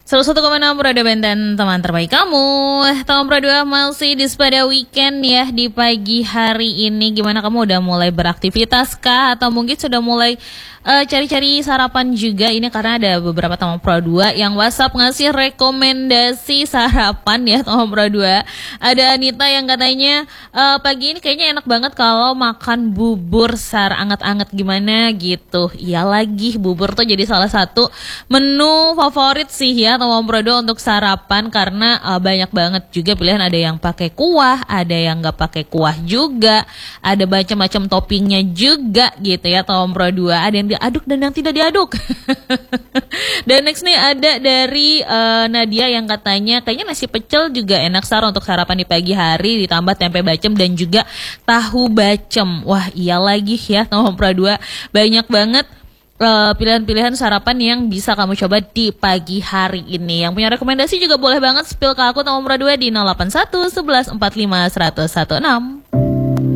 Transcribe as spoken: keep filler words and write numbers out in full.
seratus satu koma enam Pro dua dan teman terbaik kamu. Teman Pro dua masih di pada weekend ya di pagi hari ini. Gimana kamu udah mulai beraktivitas kah? Atau mungkin sudah mulai uh, cari-cari sarapan juga? Ini karena ada beberapa teman Pro dua yang WhatsApp ngasih rekomendasi sarapan ya teman Pro dua. Ada Anita yang katanya uh, pagi ini kayaknya enak banget kalau makan bubur sar anget-anget gimana gitu. Iya lagi, bubur tuh jadi salah satu menu favorit sih ya teman Pro dua untuk sarapan karena uh, banyak banget juga pilihan, ada yang pakai kuah, ada yang nggak pakai kuah juga, ada macam-macam toppingnya juga gitu ya teman Pro dua, ada yang diaduk dan yang tidak diaduk. Dan next nih ada dari uh, Nadia yang katanya kayaknya nasi pecel juga enak Sar untuk sarapan di pagi hari ditambah tempe bacem dan juga tahu bacem. Wah iya lagi ya teman Pro dua, banyak banget Uh, pilihan-pilihan sarapan yang bisa kamu coba di pagi hari ini. Yang punya rekomendasi juga boleh banget spill ke aku nomor dua di nol delapan satu satu satu empat lima satu nol satu enam.